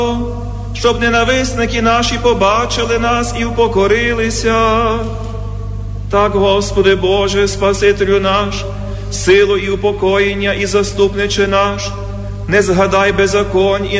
щоб ненависники наші побачили нас і впокорилися. Так, Господи Боже, Спасителю наш, силу і упокоєння і заступниче наш, не згадай беззаконь і